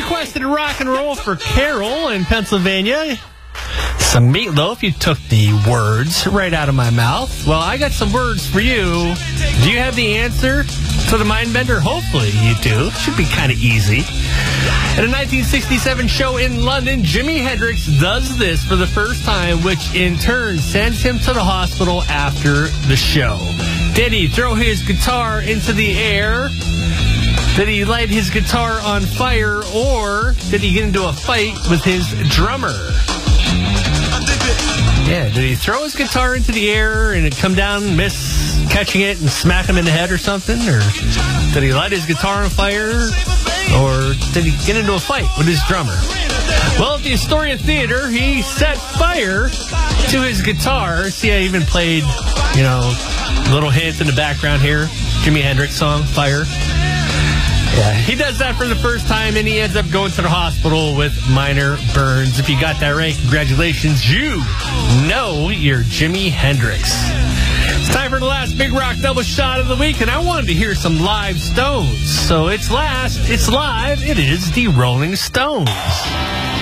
requested rock and roll for Carol in Pennsylvania. Some Meatloaf. You took the words right out of my mouth. Well, I got some words for you. Do you have the answer to the Mindbender? Hopefully you do. Should be kind of easy. At a 1967 show in London, Jimi Hendrix does this for the first time, which in turn sends him to the hospital after the show. Did he throw his guitar into the air? Did he light his guitar on fire? Or did he get into a fight with his drummer? Yeah, did he throw his guitar into the air and it come down, miss catching it and smack him in the head or something? Or did he light his guitar on fire? Or did he get into a fight with his drummer? Well, at the Astoria Theater, he set fire to his guitar. See, I even played, a little hint in the background here. Jimi Hendrix song, Fire. Yeah, he does that for the first time, and he ends up going to the hospital with minor burns. If you got that right, congratulations. You know you're Jimi Hendrix. It's time for the last Big Rock Double Shot of the week, and I wanted to hear some live Stones. So it's live, it is the Rolling Stones.